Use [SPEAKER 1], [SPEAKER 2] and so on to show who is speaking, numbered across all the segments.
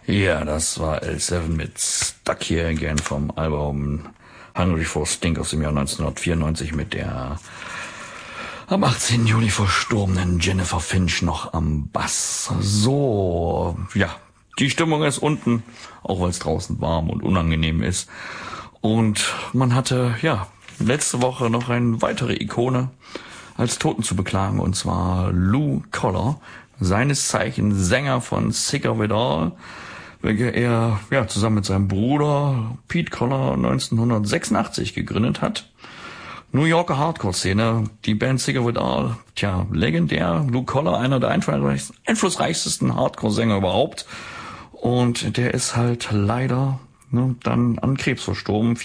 [SPEAKER 1] Ja, das war L7 mit Stuck Here Again vom Album Hungry for Stink aus dem Jahr 1994 mit der am 18. Juli verstorbenen Jennifer Finch noch am Bass. So, ja, die Stimmung ist unten, auch weil es draußen warm und unangenehm ist. Und man hatte, ja, letzte Woche noch eine weitere Ikone als Toten zu beklagen, und zwar Lou Collor, seines Zeichens Sänger von Sick of It All, welcher er ja zusammen mit seinem Bruder Pete Collor 1986 gegründet hat. New Yorker Hardcore-Szene, die Band Sick of It All, tja, legendär. Lou Collor, einer der einflussreichsten Hardcore-Sänger überhaupt. Und der ist halt leider dann an Krebs verstorben.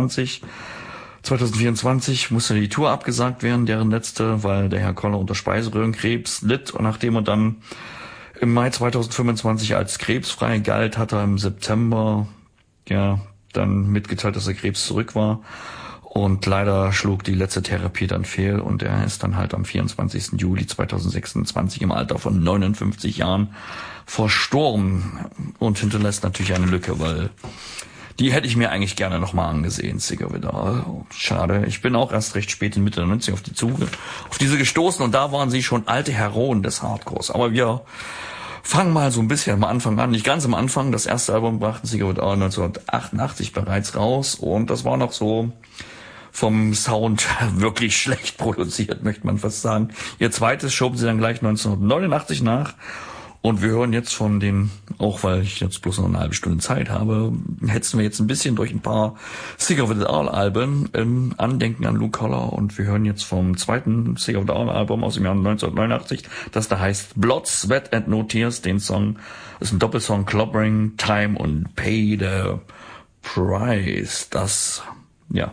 [SPEAKER 1] 2024 musste die Tour abgesagt werden, deren letzte, weil der Herr Collor unter Speiseröhrenkrebs litt. Und nachdem er dann im Mai 2025 als krebsfrei galt, hat er im September ja dann mitgeteilt, dass er Krebs zurück war. Und leider schlug die letzte Therapie dann fehl und er ist dann halt am 24. Juli 2026 im Alter von 59 Jahren verstorben und hinterlässt natürlich eine Lücke, weil die hätte ich mir eigentlich gerne nochmal angesehen, Sick of It All. Schade. Ich bin auch erst recht spät in Mitte der 90er auf diese gestoßen und da waren sie schon alte Heroen des Hardcores. Aber wir fangen mal so ein bisschen am Anfang an. Nicht ganz am Anfang. Das erste Album brachten Sick of It All 1988 bereits raus und das war noch so vom Sound wirklich schlecht produziert, möchte man fast sagen. Ihr zweites schoben sie dann gleich 1989 nach. Und wir hören jetzt von den, auch weil ich jetzt bloß noch eine halbe Stunde Zeit habe, hetzen wir jetzt ein bisschen durch ein paar Sick of It All Alben im Andenken an Lou Collor. Und wir hören jetzt vom zweiten Sick of It All Album aus dem Jahr 1989, das da heißt Blood, Sweat and No Tears. Den Song ist ein Doppelsong, Clobbering Time und Pay the Price. Das, ja,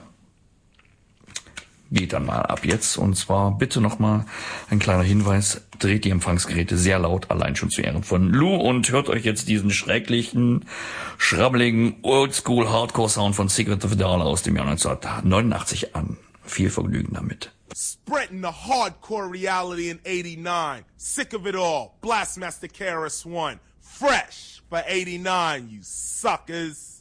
[SPEAKER 1] geht dann mal ab jetzt. Und zwar bitte nochmal ein kleiner Hinweis, dreht die Empfangsgeräte sehr laut, allein schon zu Ehren von Lou, und hört euch jetzt diesen schrecklichen, schrabbeligen Oldschool-Hardcore-Sound von Sick of It All aus dem Jahr 1989 an. Viel Vergnügen damit.
[SPEAKER 2] Spreading the hardcore reality in 89. Sick of it all. Blastmaster KRS-One. Fresh for 89, you suckers.